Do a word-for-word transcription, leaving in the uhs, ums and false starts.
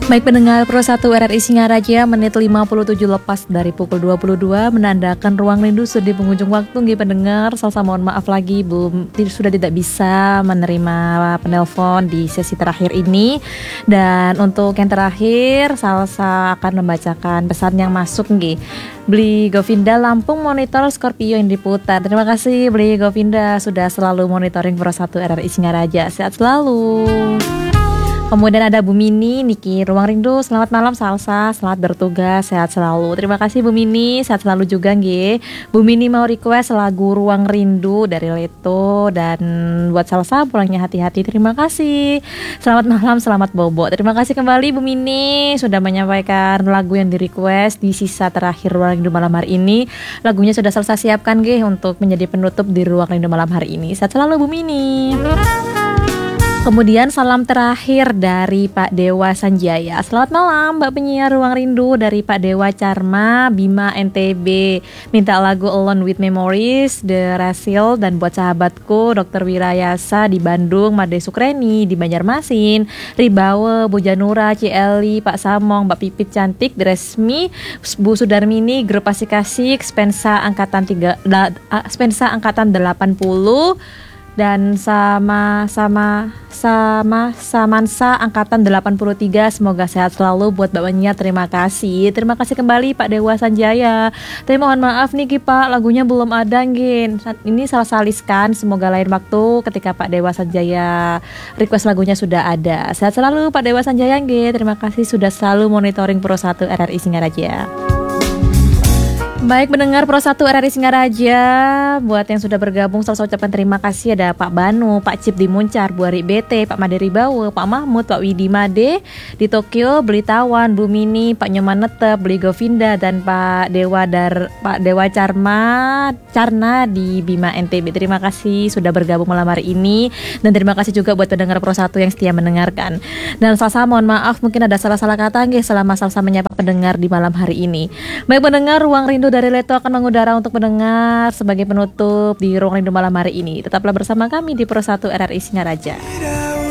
Baik pendengar Pro satu R R I Singaraja, menit lima puluh tujuh lepas dari pukul dua puluh dua menandakan ruang rindu sudah di penghujung waktu nggih pendengar. Salsa mohon maaf lagi belum sudah tidak bisa menerima penelpon di sesi terakhir ini. Dan untuk yang terakhir Salsa akan membacakan pesan yang masuk nggih. Beli Govinda Lampung monitor Scorpio yang diputar. Terima kasih Beli Govinda sudah selalu monitoring Pro satu R R I Singaraja. Sehat selalu. Kemudian ada Bu Mini, Niki Ruang Rindu, selamat malam Salsa, selamat bertugas, sehat selalu. Terima kasih Bu Mini, sehat selalu juga nggih. Bu Mini mau request lagu Ruang Rindu dari Leto dan buat Salsa pulangnya hati-hati. Terima kasih. Selamat malam, selamat bobo. Terima kasih kembali Bu Mini sudah menyampaikan lagu yang di request di sisa terakhir Ruang Rindu malam hari ini. Lagunya sudah Salsa siapkan nggih untuk menjadi penutup di Ruang Rindu malam hari ini. Sehat selalu Bu Mini. Kemudian salam terakhir dari Pak Dewa Sanjaya. Selamat malam Mbak penyiar Ruang Rindu, dari Pak Dewa Carma, Bima N T B. Minta lagu Alone with Memories, The Rasil, dan buat sahabatku Dokter Wirayasa di Bandung, Made Sukreni di Banjarmasin, Ribawe, Bu Janura, Cieli, Pak Samong, Mbak Pipit Cantik, Resmi, Bu Sudarmini, Grup Asik Asik, Spensa Angkatan tiga, da, Spensa Angkatan delapan puluh, dan sama sama sama Samansa Angkatan delapan puluh tiga. Semoga sehat selalu buat Mbak Menya. Terima kasih. Terima kasih kembali Pak Dewa Sanjaya. Tapi mohon maaf nih Pak, lagunya belum ada nggih. Ini salah saliskan. Semoga lain waktu ketika Pak Dewa Sanjaya request lagunya sudah ada. Sehat selalu Pak Dewa Sanjaya nggih. Terima kasih sudah selalu monitoring Pro satu R R I Singaraja. Baik mendengar Pro satu R R I Singaraja, buat yang sudah bergabung Salsa ucapkan terima kasih. Ada Pak Banu, Pak Cip di Muncar, Bu Ari B T, Pak Made Ribawe, Pak Mahmud, Pak Widi Made di Tokyo, Beli Tawan, Bu Mini, Pak Nyoman Netep, Beli Govinda, dan Pak Dewa Dar Pak Dewa Carma Carna di Bima N T B. Terima kasih sudah bergabung malam hari ini, dan terima kasih juga buat pendengar Pro satu yang setia mendengarkan. Dan Salsa mohon maaf mungkin ada salah-salah kata nggih selama Salsa menyapa pendengar di malam hari ini. Baik pendengar, Ruang Rindu dari Leto akan mengudara untuk mendengar sebagai penutup di Ruang Rindu malam hari ini. Tetaplah bersama kami di Pro satu R R I Singaraja.